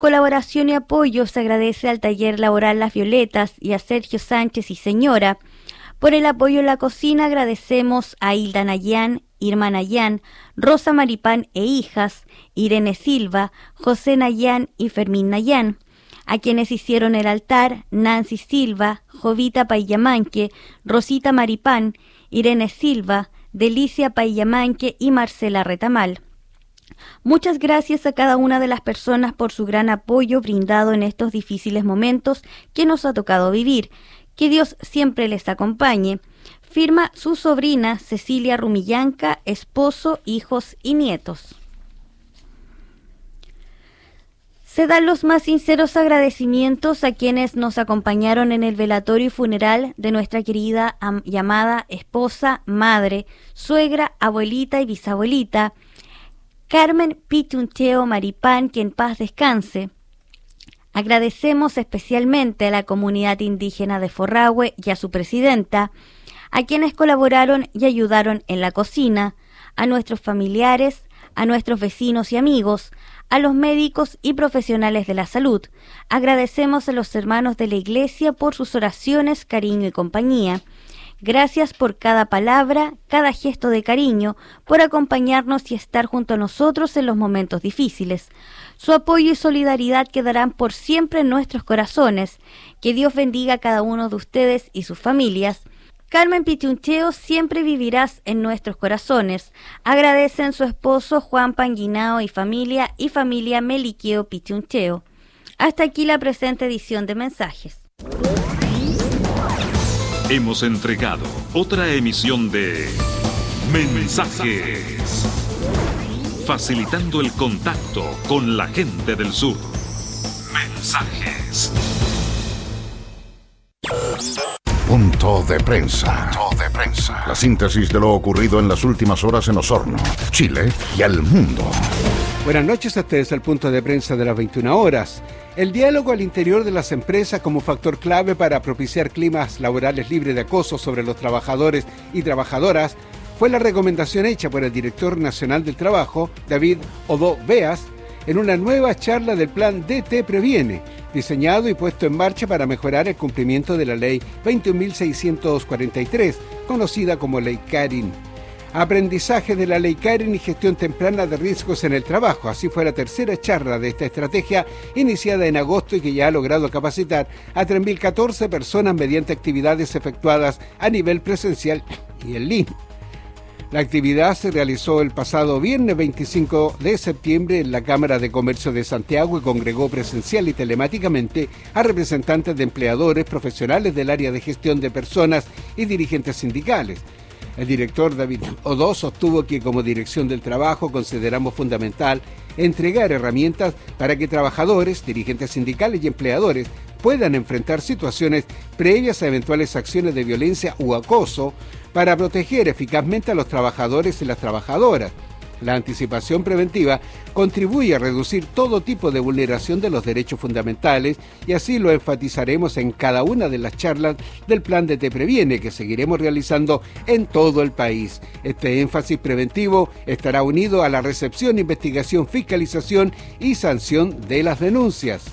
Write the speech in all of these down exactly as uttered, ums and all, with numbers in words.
colaboración y apoyo se agradece al Taller Laboral Las Violetas y a Sergio Sánchez y señora. Por el apoyo en la cocina agradecemos a Hilda Nayán, Irma Nayán, Rosa Maripán e hijas, Irene Silva, José Nayán y Fermín Nayán. A quienes hicieron el altar, Nancy Silva, Jovita Payamanque, Rosita Maripán, Irene Silva, Delicia Payamanque y Marcela Retamal. Muchas gracias a cada una de las personas por su gran apoyo brindado en estos difíciles momentos que nos ha tocado vivir. Que Dios siempre les acompañe. Firma su sobrina Cecilia Rumillanca, esposo, hijos y nietos. Se dan los más sinceros agradecimientos a quienes nos acompañaron en el velatorio y funeral de nuestra querida y amada esposa, madre, suegra, abuelita y bisabuelita, Carmen Pichuncheo Maripán, que en paz descanse. Agradecemos especialmente a la comunidad indígena de Forrahue y a su presidenta, a quienes colaboraron y ayudaron en la cocina, a nuestros familiares, a nuestros vecinos y amigos, a los médicos y profesionales de la salud. Agradecemos a los hermanos de la Iglesia por sus oraciones, cariño y compañía. Gracias por cada palabra, cada gesto de cariño, por acompañarnos y estar junto a nosotros en los momentos difíciles. Su apoyo y solidaridad quedarán por siempre en nuestros corazones. Que Dios bendiga a cada uno de ustedes y sus familias. Carmen Pichuncheo, siempre vivirás en nuestros corazones. Agradecen su esposo Juan Panguinao y familia y familia Meliqueo Pichuncheo. Hasta aquí la presente edición de Mensajes. Hemos entregado otra emisión de Mensajes, facilitando el contacto con la gente del sur. Mensajes. Punto de prensa. Punto de prensa. La síntesis de lo ocurrido en las últimas horas en Osorno, Chile y al mundo. Buenas noches, este es el punto de prensa de las veintiuna horas. El diálogo al interior de las empresas como factor clave para propiciar climas laborales libres de acoso sobre los trabajadores y trabajadoras fue la recomendación hecha por el director nacional del trabajo, David Odó Beas, en una nueva charla del plan D T Previene, diseñado y puesto en marcha para mejorar el cumplimiento de la ley veintiún mil seiscientos cuarenta y tres, conocida como Ley Carin. Aprendizaje de la Ley Carin y gestión temprana de riesgos en el trabajo. Así fue la tercera charla de esta estrategia, iniciada en agosto y que ya ha logrado capacitar a tres mil catorce personas mediante actividades efectuadas a nivel presencial y en línea. La actividad se realizó el pasado viernes veinticinco de septiembre en la Cámara de Comercio de Santiago y congregó presencial y telemáticamente a representantes de empleadores, profesionales del área de gestión de personas y dirigentes sindicales. El director David Odó sostuvo que como Dirección del Trabajo consideramos fundamental entregar herramientas para que trabajadores, dirigentes sindicales y empleadores puedan enfrentar situaciones previas a eventuales acciones de violencia u acoso para proteger eficazmente a los trabajadores y las trabajadoras. La anticipación preventiva contribuye a reducir todo tipo de vulneración de los derechos fundamentales y así lo enfatizaremos en cada una de las charlas del Plan de Te Previene que seguiremos realizando en todo el país. Este énfasis preventivo estará unido a la recepción, investigación, fiscalización y sanción de las denuncias.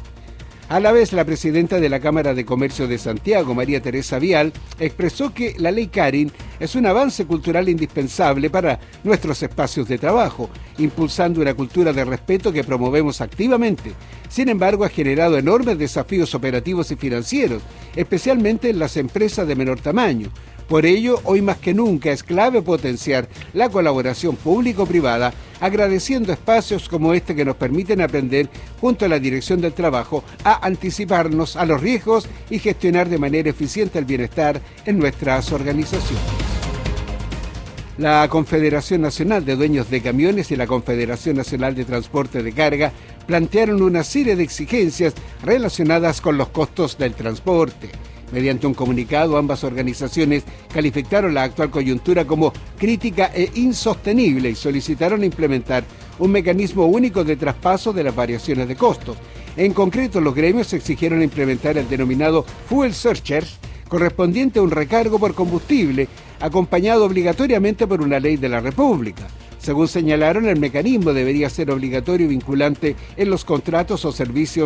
A la vez, la presidenta de la Cámara de Comercio de Santiago, María Teresa Vial, expresó que la Ley Carin es un avance cultural indispensable para nuestros espacios de trabajo, impulsando una cultura de respeto que promovemos activamente. Sin embargo, ha generado enormes desafíos operativos y financieros, especialmente en las empresas de menor tamaño. Por ello, hoy más que nunca es clave potenciar la colaboración público-privada, agradeciendo espacios como este que nos permiten aprender junto a la Dirección del Trabajo a anticiparnos a los riesgos y gestionar de manera eficiente el bienestar en nuestras organizaciones. La Confederación Nacional de Dueños de Camiones y la Confederación Nacional de Transporte de Carga plantearon una serie de exigencias relacionadas con los costos del transporte. Mediante un comunicado, ambas organizaciones calificaron la actual coyuntura como crítica e insostenible y solicitaron implementar un mecanismo único de traspaso de las variaciones de costos. En concreto, los gremios exigieron implementar el denominado Fuel Surcharge, correspondiente a un recargo por combustible, acompañado obligatoriamente por una ley de la República. Según señalaron, el mecanismo debería ser obligatorio y vinculante en los contratos o servicios